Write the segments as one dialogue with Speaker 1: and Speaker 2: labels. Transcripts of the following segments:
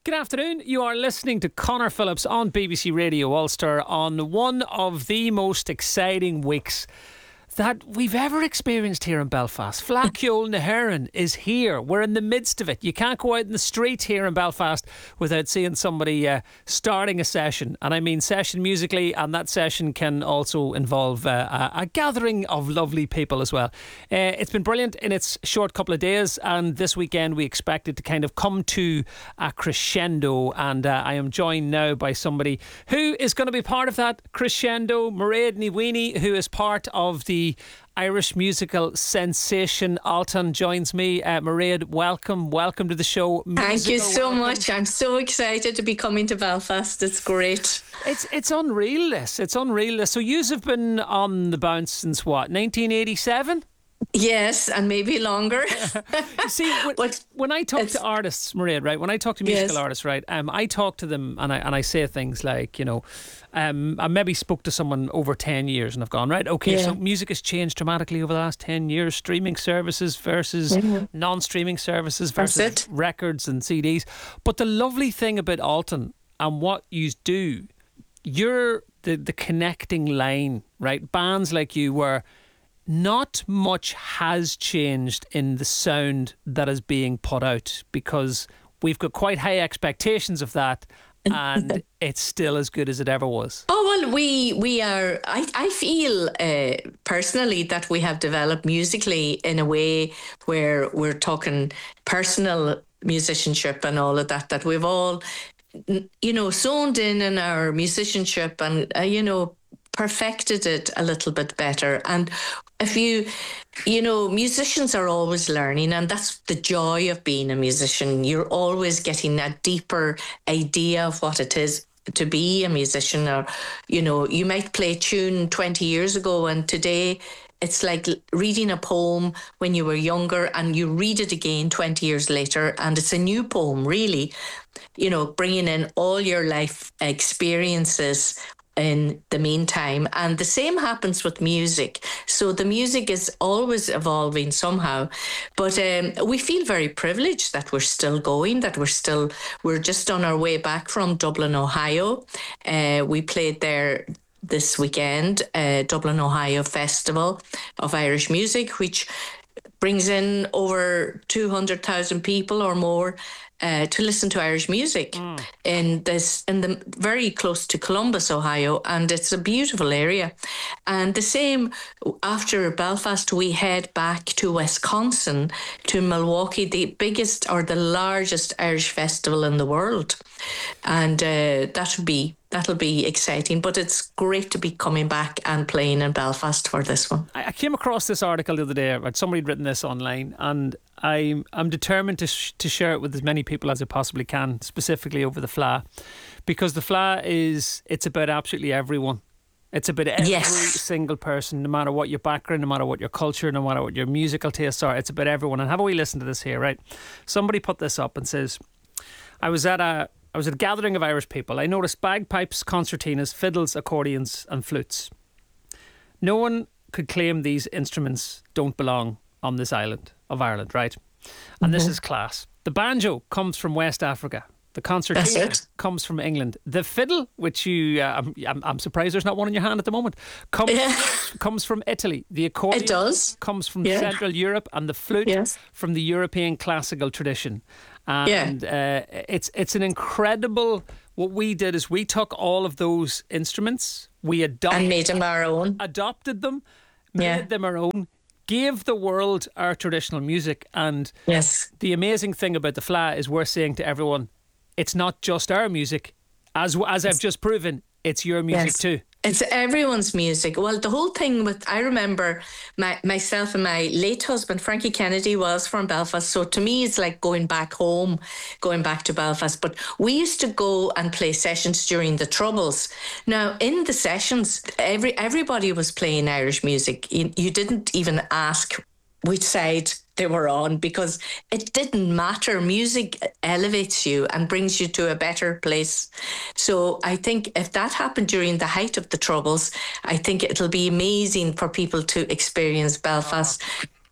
Speaker 1: Good afternoon. You are listening to Conor Phillips on BBC Radio Ulster on one of the most exciting weeks that we've ever experienced here in Belfast. Flacciol na hÉireann is here. We're in the midst of it. You can't go out in the street here in Belfast without seeing somebody starting a session. And I mean session musically, and that session can also involve a gathering of lovely people as well. It's been brilliant in its short couple of days, and this weekend we expect it to kind of come to a crescendo. And I am joined now by somebody who is going to be part of that crescendo, Mairead Ní Mhaoine, who is part of the Irish musical sensation. Alton joins me. Mairead, welcome to the show.
Speaker 2: Thank you so much. I'm so excited to be coming to Belfast. It's great.
Speaker 1: It's unreal. It's unreal. So you've been on the bounce since what, 1987?
Speaker 2: Yes, and maybe longer.
Speaker 1: See, when I talk to artists, Mairead, right? When I talk to musical artists, right? I talk to them and I say things like, I maybe spoke to someone over 10 years and I've gone, right, okay, so music has changed dramatically over the last 10 years. Streaming services versus non-streaming services versus records and CDs. But the lovely thing about Alton and what you do, you're the connecting line, right? Bands like you were. Not much has changed in the sound that is being put out because we've got quite high expectations of that, and it's still as good as it ever was.
Speaker 2: Oh, well, we are, I feel personally that we have developed musically in a way where we're talking personal musicianship and all of that we've all, zoned in our musicianship and, perfected it a little bit better. And if musicians are always learning, and that's the joy of being a musician. You're always getting a deeper idea of what it is to be a musician. Or, you might play a tune 20 years ago and today it's like reading a poem when you were younger and you read it again 20 years later and it's a new poem, really, bringing in all your life experiences in the meantime. And the same happens with music. So the music is always evolving somehow. But we feel very privileged that we're still going, that we're just on our way back from Dublin, Ohio. We played there this weekend, Dublin, Ohio Festival of Irish Music, which brings in over 200,000 people or more to listen to Irish music in the very close to Columbus, Ohio, and it's a beautiful area. And the same after Belfast, we head back to Wisconsin, to Milwaukee, the biggest or the largest Irish festival in the world, and that'll be exciting. But it's great to be coming back and playing in Belfast for this one.
Speaker 1: I came across this article the other day. Somebody had written this online, and I'm determined to share it with as many people as I possibly can, specifically over the Fleadh, because the Fleadh it's about absolutely everyone. It's about every single person, no matter what your background, no matter what your culture, no matter what your musical tastes are. It's about everyone. And have a wee listen to this here, right? Somebody put this up and says, I was at a gathering of Irish people. I noticed bagpipes, concertinas, fiddles, accordions and flutes. No one could claim these instruments don't belong on this island of Ireland, right? And this is class. The banjo comes from West Africa. The concertina comes from England. The fiddle, which I'm surprised there's not one in your hand at the moment, comes from Italy. The accordion comes from Central Europe, and the flute from the European classical tradition. And it's an incredible. What we did is we took all of those instruments, we
Speaker 2: and made them our own,
Speaker 1: adopted them, made them our own, gave the world our traditional music. And the amazing thing about the Fleadh is we're saying to everyone, it's not just our music, as I've just proven, it's your music too.
Speaker 2: It's everyone's music. Well, the whole thing I remember myself and my late husband, Frankie Kennedy, was from Belfast. So to me, it's like going back home, going back to Belfast. But we used to go and play sessions during the Troubles. Now, in the sessions, everybody was playing Irish music. You didn't even ask which side they were on, because it didn't matter. Music elevates you and brings you to a better place. So I think if that happened during the height of the Troubles, I think it'll be amazing for people to experience Belfast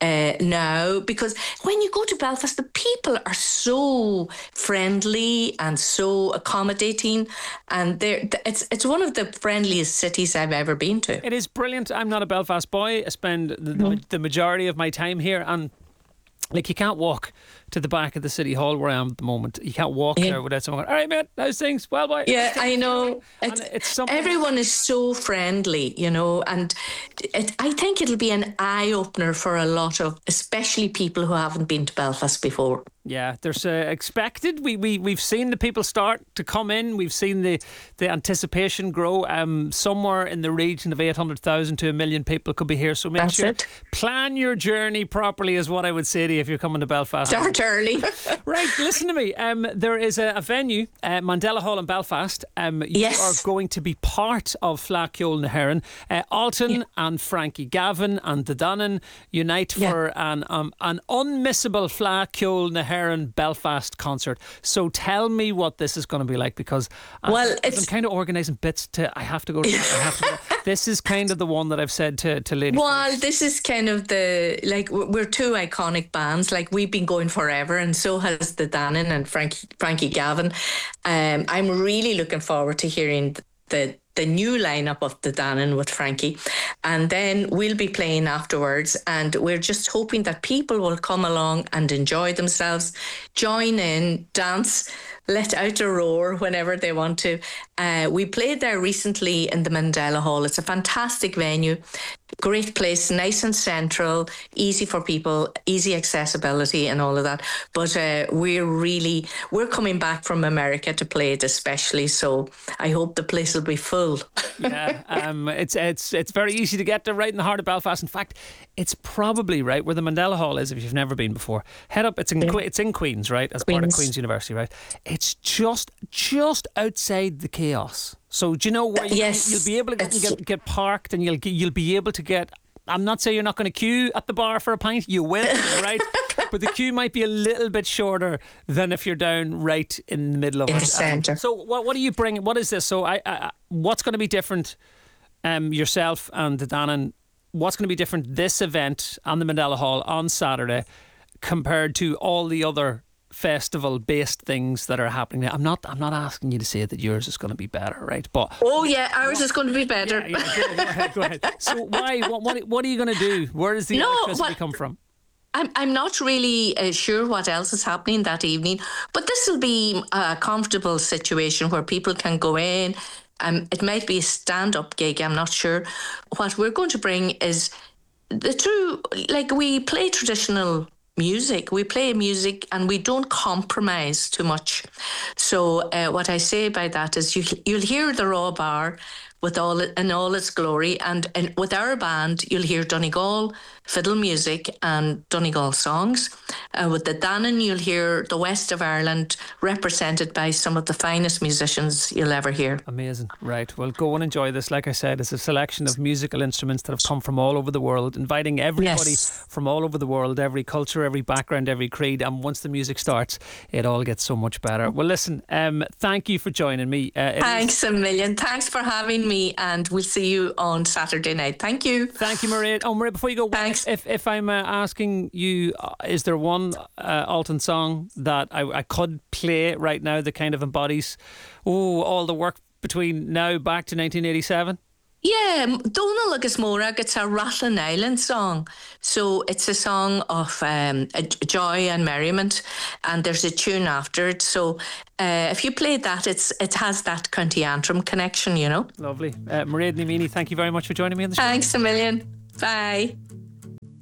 Speaker 2: now, because when you go to Belfast, the people are so friendly and so accommodating, and it's one of the friendliest cities I've ever been to.
Speaker 1: It is brilliant. I'm not a Belfast boy. I spend the majority of my time here, and like, you can't walk to the back of the city hall where I am at the moment. You can't walk there without someone going, all right, mate, how's things? Well, boy.
Speaker 2: Yeah, I know.
Speaker 1: It's something.
Speaker 2: Everyone is so friendly, and I think it'll be an eye-opener for a lot of, especially people who haven't been to Belfast before.
Speaker 1: Yeah, there's expected. We've seen the people start to come in. We've seen the anticipation grow. Somewhere in the region of 800,000 to 1 million people could be here. So make sure plan your journey properly, is what I would say to you if you're coming to Belfast.
Speaker 2: Start early.
Speaker 1: Right, listen to me. There is a venue, Mandela Hall in Belfast. You are going to be part of Fleadh Cheoil na hÉireann. Alton and Frankie Gavin and the Danann unite for an unmissable Fleadh Cheoil na hÉireann Belfast concert. So tell me what this is going to be like, because I'm kind of organising bits to. I have to go. This is kind of the one that I've said to ladies.
Speaker 2: Well, this is kind of we're two iconic bands. Like, we've been going forever, and so has the Danann and Frankie Gavin. I'm really looking forward to hearing the new lineup of the Danann with Frankie, and then we'll be playing afterwards, and we're just hoping that people will come along and enjoy themselves, join in, dance, let out a roar whenever they want to. We played there recently in the Mandela Hall. It's a fantastic venue, great place, nice and central, easy for people, easy accessibility and all of that. But we're coming back from America to play it especially, so I hope the place will be full.
Speaker 1: Yeah, it's very easy to get to, right in the heart of Belfast. In fact, it's probably right where the Mandela Hall is. If you've never been before, head up. It's in Queens, right, as part of Queen's University, right? It's just outside the chaos. So do you know where you'll be able to get parked, and you'll be able to get. I'm not saying you're not going to queue at the bar for a pint. You will, right? But the queue might be a little bit shorter than if you're down right in the middle of it.
Speaker 2: In the centre.
Speaker 1: So what do you bring? What is this? So what's going to be different? Yourself and the Danann. What's going to be different this event on the Mandela Hall on Saturday compared to all the other festival-based things that are happening now? I'm not asking you to say that yours is going to be better, right? But
Speaker 2: ours is going to be better.
Speaker 1: Yeah, go ahead. So why? What are you going to do? Where does the electricity come from?
Speaker 2: I'm not really sure what else is happening that evening, but this will be a comfortable situation where people can go in. It might be a stand-up gig, I'm not sure. What we're going to bring is we play traditional music. We play music and we don't compromise too much. So what I say by that is you'll hear the raw bar with all its glory, and with our band you'll hear Donegal fiddle music and Donegal songs. With the Danann you'll hear the west of Ireland represented by some of the finest musicians you'll ever hear.
Speaker 1: Amazing. Right, well, go and enjoy this. Like I said, it's a selection of musical instruments that have come from all over the world, inviting everybody from all over the world, every culture, every background, every creed, and once the music starts it all gets so much better. Well, listen, thank you for joining me.
Speaker 2: Thanks a million. Thanks for having me, and we'll see you on Saturday night. Thank you.
Speaker 1: Thank you, Mairead. Oh, Mairead, before you go, thanks. If I'm asking you, is there one Alton song that I could play right now that kind of embodies all the work between now back to 1987?
Speaker 2: Yeah, Donal agus Mórag, it's a Rathlin Island song. So it's a song of joy and merriment, and there's a tune after it. So if you play that, it has that County Antrim connection, you know.
Speaker 1: Lovely. Mairead Ní Mhíní, thank you very much for joining me on the show.
Speaker 2: Thanks a million. Bye.